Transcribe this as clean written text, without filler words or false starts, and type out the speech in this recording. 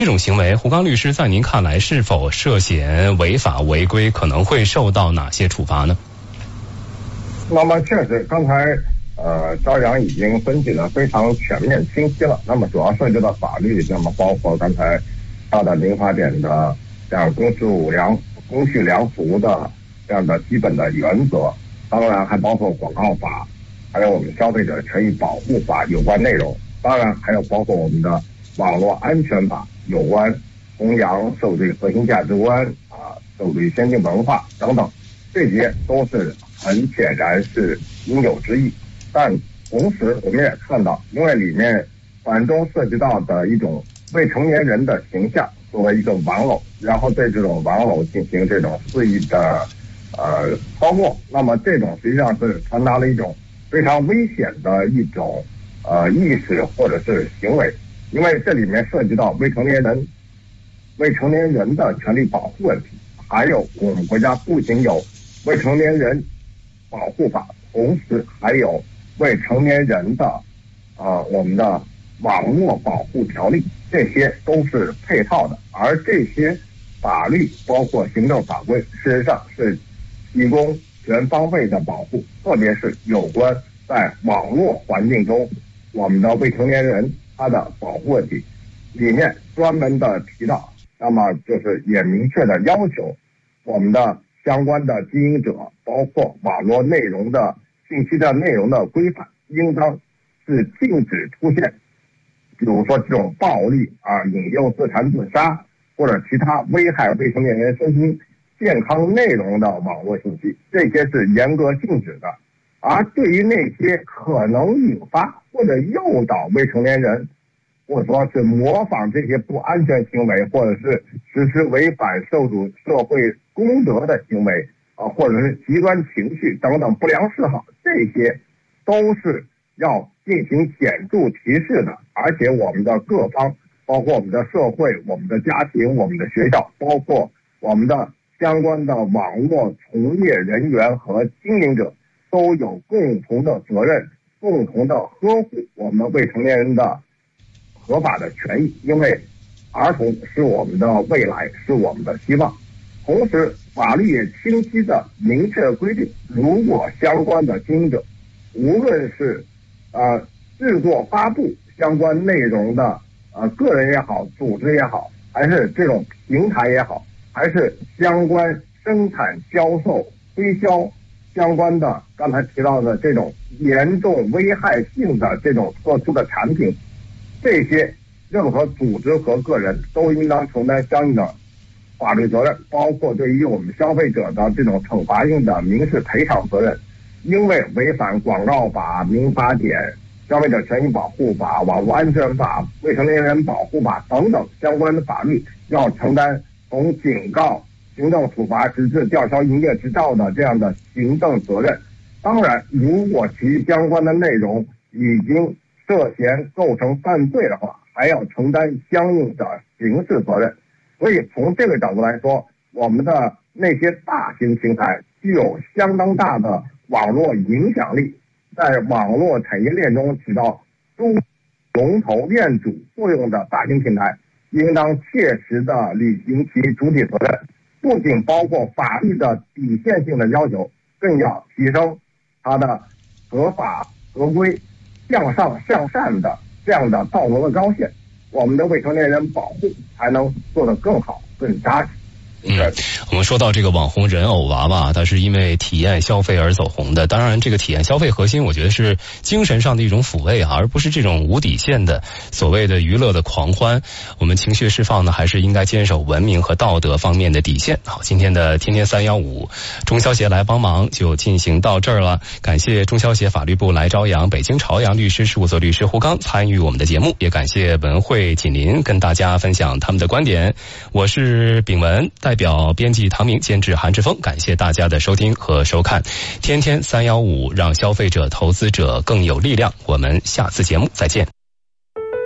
这种行为，胡刚律师在您看来是否涉嫌违法违规，可能会受到哪些处罚呢？ 那么确实，刚才朝阳已经分析得非常全面清晰了。那么主要涉及的法律，那么包括刚才他的民法典的这样公序良俗的这样的基本的原则，当然还包括广告法，还有我们消费者权益保护法有关内容，当然还有包括我们的网络安全法有关弘扬社会核心价值观社会先进文化等等，这些都是很显然是应有之义。但同时我们也看到，因为里面反中涉及到的一种未成年人的形象作为一个玩偶，然后对这种玩偶进行这种肆意的操作，那么这种实际上是传达了一种非常危险的一种意识或者是行为，因为这里面涉及到未成年人的权利保护问题，还有我们国家不仅有未成年人保护法，同时还有未成年人的我们的网络保护条例，这些都是配套的。而这些法律包括行政法规，事实上是提供全方位的保护，特别是有关在网络环境中我们的未成年人他的保护问题，里面专门的提到，那么就是也明确的要求我们的相关的经营者，包括网络内容的信息的内容的规范，应当是禁止出现比如说这种暴力引诱自残自杀或者其他危害未成年人身心健康内容的网络信息，这些是严格禁止的。而对于那些可能引发或者诱导未成年人，或者说是模仿这些不安全行为，或者是实施违反社会公德的行为或者是极端情绪等等不良嗜好，这些都是要进行显著提示的。而且我们的各方，包括我们的社会、我们的家庭、我们的学校，包括我们的相关的网络从业人员和经营者，都有共同的责任，共同的呵护我们未成年人的合法的权益，因为儿童是我们的未来，是我们的希望。同时法律也清晰的明确规定，如果相关的经营者无论是制作发布相关内容的个人也好，组织也好，还是这种平台也好，还是相关生产销售推销相关的刚才提到的这种严重危害性的这种特殊的产品，这些任何组织和个人都应当承担相应的法律责任，包括对于我们消费者的这种惩罚性的民事赔偿责任。因为违反广告法、民法典、消费者权益保护法、网络安全法、未成年人保护法等等相关的法律，要承担从警告、行政处罚直至吊销营业执照的这样的行政责任。当然，如果其相关的内容已经涉嫌构成犯罪的话，还要承担相应的刑事责任。所以从这个角度来说，我们的那些大型平台具有相当大的网络影响力，在网络产业链中起到龙头链主作用的大型平台，应当切实的履行其主体责任，不仅包括法律的底线性的要求，更要提升它的合法合规、向上向善的这样的道德的高线，我们的未成年人保护才能做得更好、更扎实。 我们说到这个网红人偶娃娃，它是因为体验消费而走红的。当然，这个体验消费核心，我觉得是精神上的一种抚慰而不是这种无底线的所谓的娱乐的狂欢。我们情绪释放呢，还是应该坚守文明和道德方面的底线。好，今天的天天315中消协来帮忙就进行到这儿了。感谢中消协法律部来朝阳北京朝阳律师事务所律师胡刚参与我们的节目，也感谢文汇锦林跟大家分享他们的观点。我是炳文，代表编辑唐明，监制韩志峰，感谢大家的收听和收看。天天315，让消费者、投资者更有力量。我们下次节目再见。